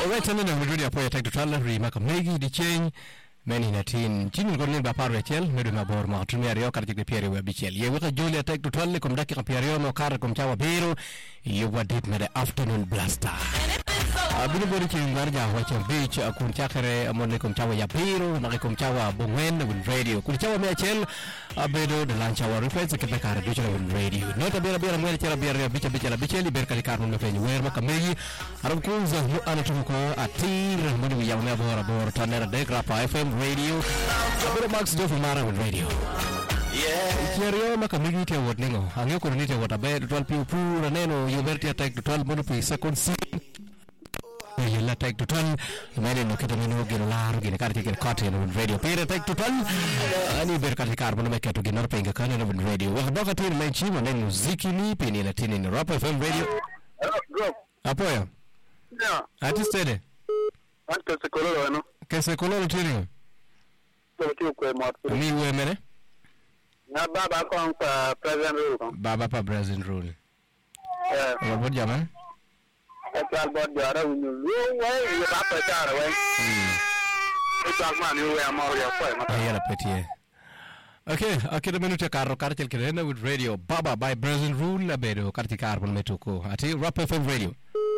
Alright, tena na video hapo ya tag total remake megi di change meni na tin chini ngorne ba paro rechel medu mabor ma tumia rio kar tikde piere we bichel ye weka Julia tag total kom dakika piere no kar kom chawa biro ye wadit mede afternoon blaster abini bori ki ngarja wacha beach akun chakere amone kom chawa ya biro na kom chawa bongwen win radio kun chawa me chel abedo de lancha wa reference ke bekara do chawa win radio nota bera mwele chela bera bicheli ber kali karno me fenyi wer maka megi aram kunza no anatumko atir moni ya me bora tanera de grapa FM radio abiro max do mara win radio Kiario maka megi te wot ningo angyo ko ni te wot abe 12 piu pura neno yuberti attack 12 mono pi second c la tag total mane no kita mino gelar gene karti ken cotton on radio pere tag total ani ber karti carbon me keto genar penga kana no radio wa doka tin mai chimo nen muziki ni peni la tin ni rap FM radio apoyo ya atistede anto se kololo no ke se kololo tini to ko mo ni we mene na baba ko pa president rule baba pa president rule wa bod jaman Etal bod jara unyu we ba pa jara we etal man we amor ya pa ayala petie okay akira minuto carro cartel kirena with radio baba by president rule la bedo carti carbon metuko ati rap FM radio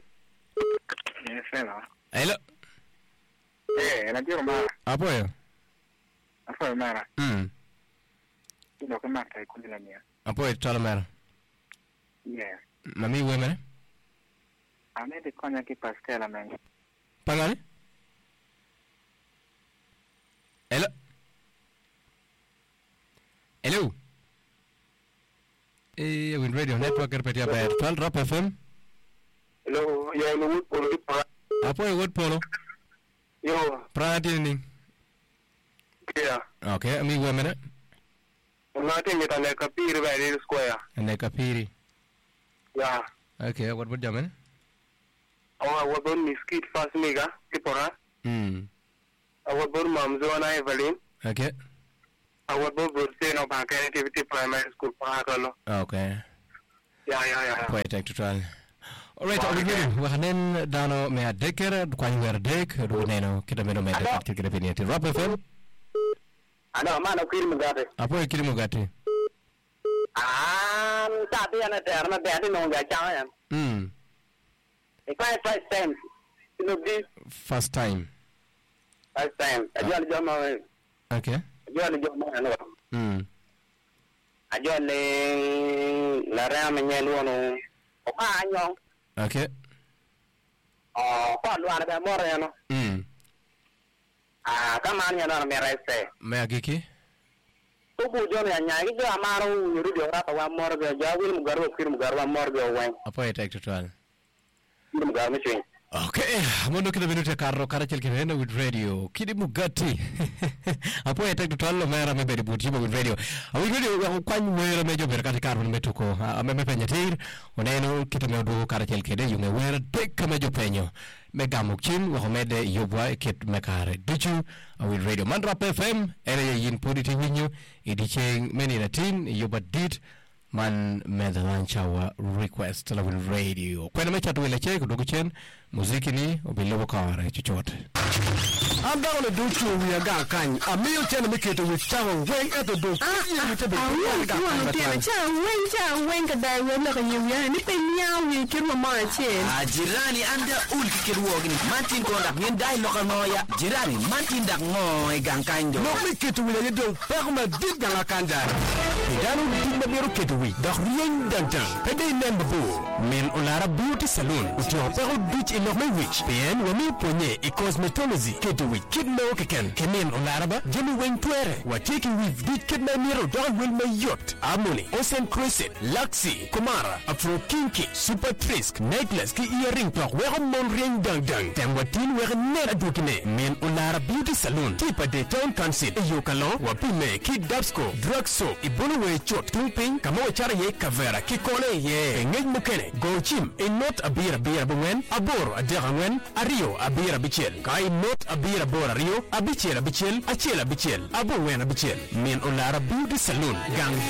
hello la tiro ma apoyo apoyo mara ino ko ma kai kulila mia apoyo tala mara mami we mara Amede konya ki Pascal amen. Pagani? Hello? Hello? Win Radio Network repeti apa 12 Rap FM? Hello, ya no wood polo pa. Apa ya wood polo? Yo, Prati ni. Kia. Okay, ami we mena. Ngati ngita le kapiri ba ni square. Ne kapiri. Ya. Okay, what would jaman? Awabon miskit fast mega tipora. Awabon mamzo na Evelyn. Okay. Awabon burse no ba activity primary school pa kalo. Okay. Ya. Quite take to try. Alright, we hanen dano me adeker kwani wer dek do neno kita meno me dek tikere peniti Rap FM. Ana mana kirim gate. Apo kirim gate. Tapi ana terna bade no ga cha. First time. You know this? First time. Ajal jama. Okay. Ajal jama no. Ajal la ram nyelu no. Pa anyong. Okay. Pa lu ana ba more no. Kama nya na me reste. Me agiki? Tuku jo me nya gi jo amaru nyuru jo rapa wa more ga jawil mu garwa kir mu garwa more ga wan. Apa ya take to try? Okay, mondo kita minuto carro caracel kirena with radio kidi mugati apo ya tag tollo mera me beri buti with radio with radio kwa nwera mejo ber kati carro metuko me penya tir oneno kita medo caracel kede yunge wera dekka mejo penyo me gamuk chin wa mede yobwa kit mekare dichu with radio man Rap FM ere yin poditi winyo idicheng meni na tin yobadit man medlancha wa request la win radio kwena mecha tuwele cheko dogo chen muziki ni obilobo kawara chuchote I'm down to do two we are going can a meal ten make it with town way at the door you to be when kada wala kanyo yan ni penya wi kirma ma chen jirani anda ul kirwogni mantin ko ndak ngin dai lokal noya jirani mantin dak ngoy gankanjo no make it with a do perma dit dans la kanda danu dit na biro ketwi dak rien dantan pede nembo men olara beauty salon uti opero dit enorme witch pen wami ponye e cosmetology ketwi kidno keken kemen olara ba jemi wen twere wa taking with dit kidna miro don will my yacht amoni ocean crescent Luxy, Kumara, Afro Kinky, Super Frisk, Necklace, Ki Earring Clock, Where Mon Ring Dang Dang, Tanwatin, Where Nera Dukine, Men Olara Beauty Salon, Tipa de Town Council, Yokalon, Wapime, Kid Dabsco, Drug Soap, Ibonwe Chot, Tumping, Kamo Charaye, Kavera, Kikole, Ye, Ngej Mukene, Go Chim, and not a beer Buen, Abor, a Deranwen, a Rio, a beer Bichel, Kai not a beer Bora Rio, a Bichel, a Chela Bichel, Abo Wen a Bichel, Men Olara Beauty Salon, Gang